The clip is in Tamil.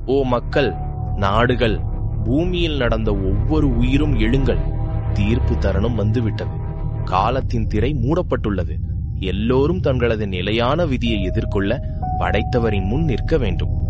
ஓ மக்கள், நாடுகள், பூமியில் நடந்த ஒவ்வொரு உயிரும் எழுங்கள். தீர்ப்பு தருணம் வந்துவிட்டது. காலத்தின் திரை மூடப்பட்டுள்ளது. எல்லோரும் தங்களது நிலையான விதியை எதிர்கொள்ள படைத்தவரின் முன் நிற்க வேண்டும்.